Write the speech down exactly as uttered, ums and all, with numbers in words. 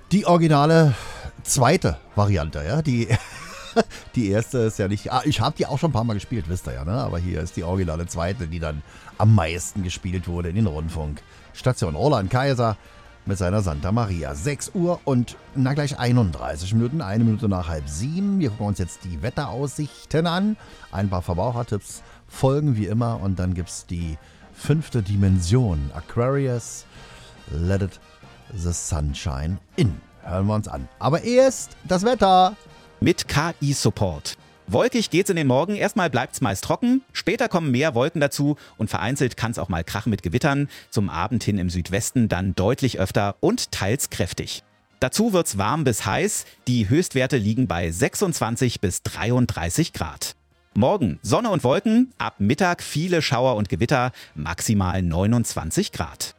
Die originale zweite Variante, ja, die, die erste ist ja nicht, ah, ich habe die auch schon ein paar Mal gespielt, wisst ihr ja, ne? Aber hier ist die originale zweite, die dann am meisten gespielt wurde in den Rundfunk. Station Roland Kaiser mit seiner Santa Maria. sechs Uhr und na gleich einunddreißig Minuten, eine Minute nach halb sieben. Wir gucken uns jetzt die Wetteraussichten an. Ein paar Verbrauchertipps folgen wie immer und dann gibt's die fünfte Dimension. Aquarius, Let It the Sunshine In. Hören wir uns an. Aber erst das Wetter. Mit K I-Support. Wolkig geht's in den Morgen, erstmal bleibt's meist trocken, später kommen mehr Wolken dazu und vereinzelt kann's auch mal krachen mit Gewittern, zum Abend hin im Südwesten dann deutlich öfter und teils kräftig. Dazu wird's warm bis heiß, die Höchstwerte liegen bei sechsundzwanzig bis dreiunddreißig Grad. Morgen Sonne und Wolken, ab Mittag viele Schauer und Gewitter, maximal neunundzwanzig Grad.